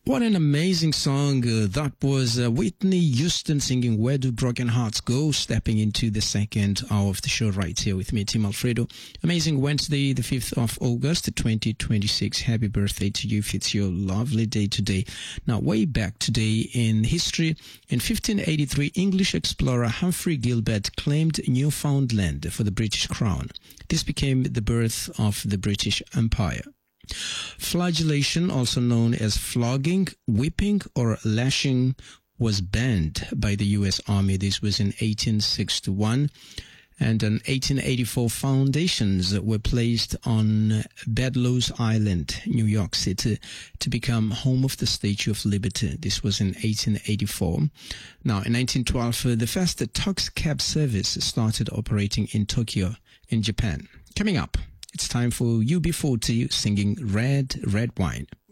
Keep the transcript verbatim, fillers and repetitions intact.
What an amazing song. Uh, that was uh, Whitney Houston singing Where Do Broken Hearts Go, stepping into the second hour of the show right here with me, Tim Alfredo. Amazing Wednesday, the fifth of August, twenty twenty-six. Happy birthday to you if it's your lovely day today. Now, way back today in history, in fifteen eighty-three, English explorer Humphrey Gilbert claimed Newfoundland for the British crown. This became the birth of the British Empire. Flagellation, also known as flogging, whipping, or lashing, was banned by the U S Army. This was in eighteen sixty-one. And in eighteen eighty-four, foundations were placed on Bedloes Island, New York City, to become home of the Statue of Liberty. This was in eighteen eighty-four. Now, in nineteen twelve, the first taxi cab service started operating in Tokyo, in Japan. Coming up, it's time for U B forty singing Red, Red Wine.